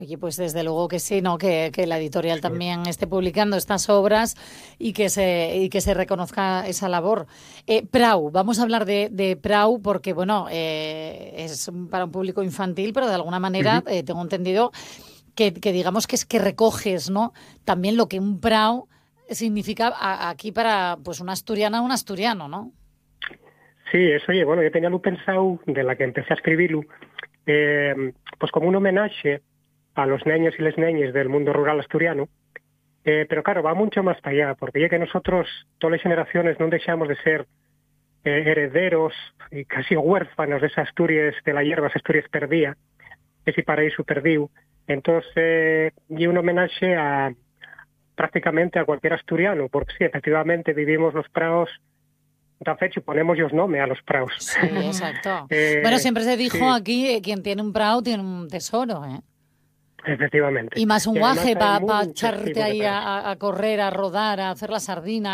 Oye, pues desde luego que sí, ¿no? Que la editorial también esté publicando estas obras y que se reconozca esa labor. Prau, vamos a hablar de Prau porque, bueno, para un público infantil, pero de alguna manera Ujú. tengo entendido que digamos que es que recoges, ¿no? También lo que un Prau significa aquí para, pues, una asturiana, un asturiano, ¿no? Sí, eso, oye, bueno, yo tenía lo pensado de la que empecé a escribirlo, pues como un homenaje a los niños y las niñas del mundo rural asturiano, pero claro, va mucho más para allá, porque ya que nosotros, todas las generaciones, no dejamos de ser herederos y casi huérfanos de esa Asturias, de la hierba, esa Asturias perdida, ese paraíso perdido. Entonces, y un homenaje a prácticamente a cualquier asturiano, porque sí, efectivamente vivimos los praos, de hecho ponemos los nombres a los praos. Sí, exacto. Bueno, siempre se dijo Sí, aquí, quien tiene un Prau tiene un tesoro, ¿eh? efectivamente. Y más un Y además guaje hay para muchos echarte tipos de ahí praos. a correr, a rodar, a hacer la sardina.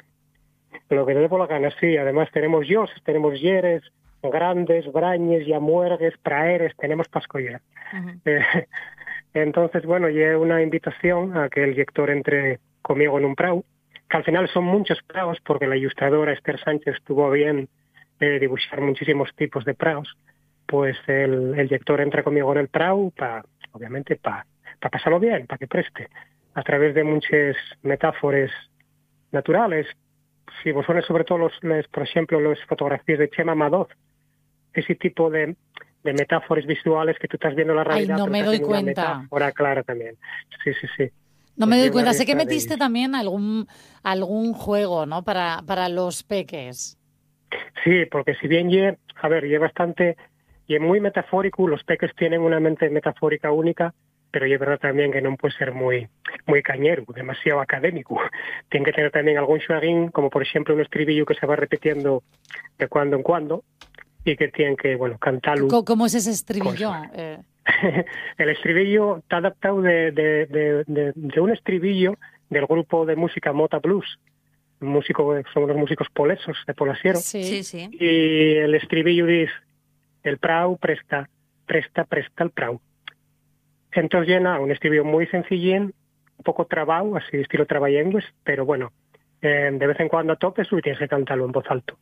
Lo que te dé por la gana, sí. Además tenemos yoses, tenemos yeres, grandes, brañes, yamuergues, praeres, tenemos para escoger. Ujú. Eh, entonces, bueno, y una invitación a que el lector entre conmigo en un prau, que al final son muchos praos, porque la ilustradora Esther Sánchez tuvo bien dibujar muchísimos tipos de praos, pues el lector entra conmigo en el prau, obviamente, para pasarlo bien, para que preste, a través de muchas metáforas naturales. Si vos pones sobre todo, por ejemplo, las fotografías de Chema Madoz, ese tipo de metáforas visuales que tú estás viendo la Ay, realidad, no pero me estás doy viendo una cuenta. metáfora clara también. Sí, sí, sí. No me Pues doy de una cuenta. Sé que risa de ellos. metiste también algún juego, ¿no? Para los peques. Sí, porque si bien a ver, bastante, y es muy metafórico, los peques tienen una mente metafórica única, pero es verdad también que no puede ser muy cañero, demasiado académico. Tiene que tener también algún xueguín, como por ejemplo un estribillo que se va repitiendo de cuando en cuando, y que tienen que, bueno, cantarlo ¿Cómo es ese con estribillo? su... El estribillo está adaptado de un estribillo del grupo de música Mota Blues, son unos músicos polesos de Polasiero, Sí. Sí, sí. y el estribillo dice, el prau presta, presta, presta el prau. Entonces llena un estribillo muy sencillín, un poco trabado, así estilo trabayengues, pero bueno, de vez en cuando a tope y tienes que cantarlo en voz alto.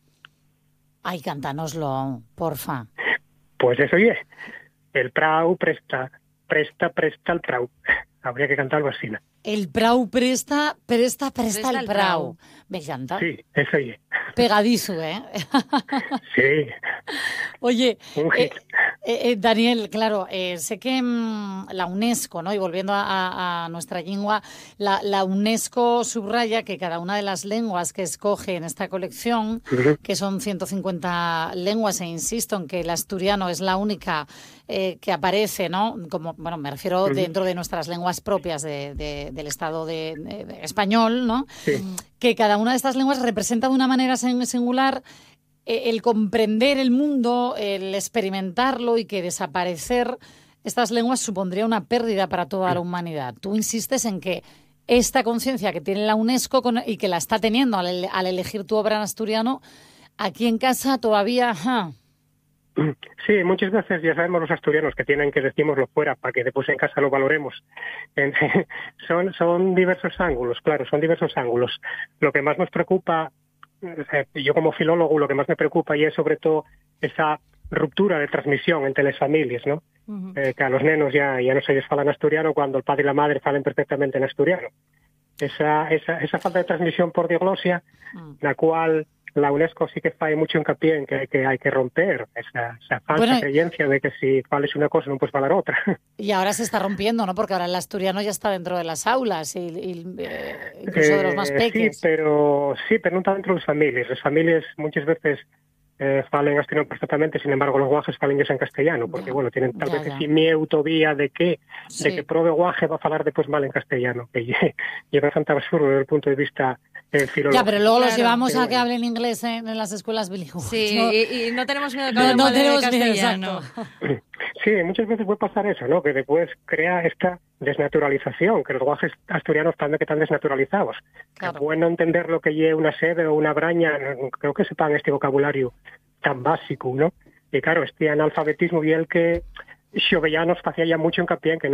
Ay, cántanoslo, porfa. Pues eso es. El prau presta, presta, presta el prau. Habría que cantarlo así, ¿no? El Prau presta, presta, presta Presta el el Prau. prau. Me encanta. Sí, eso es. Pegadizo, ¿eh? Sí, Oye, un hit. Daniel, claro, sé que la UNESCO, ¿no? Y volviendo a nuestra lengua, la UNESCO subraya que cada una de las lenguas que escoge en esta colección, Ujú, que son 150 lenguas, e insisto en que el asturiano es la única que aparece, ¿no? Como, bueno, me refiero ujú, dentro de nuestras lenguas propias del Estado de español, ¿no? sí. Que cada una de estas lenguas representa de una manera singular el comprender el mundo, el experimentarlo y que desaparecer estas lenguas supondría una pérdida para toda la humanidad. Tú insistes en que esta conciencia que tiene la UNESCO y que la está teniendo al elegir tu obra en asturiano, aquí en casa todavía... ajá. Sí, muchas veces ya sabemos los asturianos que tienen que decimoslo fuera para que después en casa lo valoremos. En- son diversos ángulos, claro, son diversos ángulos. Lo que más nos preocupa, o sea, yo como filólogo, lo que más me preocupa y es sobre todo esa ruptura de transmisión entre las familias, ¿no? Ujú. Que a los nenos ya no se les fala en asturiano cuando el padre y la madre falen perfectamente en asturiano. Esa falta de transmisión por diglosia, Mm. la cual la UNESCO sí que falla mucho hincapié en que hay que romper esa falsa Bueno, creencia de que si vales una cosa no puedes valer otra. y ahora se está rompiendo, ¿no? Porque ahora el asturiano ya está dentro de las aulas incluso de los más peques. Sí, pero no tanto entre las familias. Las familias muchas veces falen asturiano perfectamente, sin embargo los guajes falen en castellano, porque Ya, bueno, tienen tal ya, vez ya. ese miedo todavía de que Sí. prove guaje va a falar después mal en castellano, que es bastante absurdo desde el punto de vista Ya, pero luego filológico. los Claro. llevamos Pero a que bueno. hablen inglés en las escuelas bilingües. No, Sí, y no tenemos miedo de que no, hablen no mal de tenemos miedo, castellano. exacto. Sí, muchas veces puede pasar eso, ¿no? Que después crea esta desnaturalización, que los guajes asturianos están desnaturalizados. Que es Claro. bueno entender lo que lleve una sede o una braña, creo que sepan este vocabulario tan básico, ¿no? Y claro, este analfabetismo y el que Xovellanos hacía ya mucho hincapié en que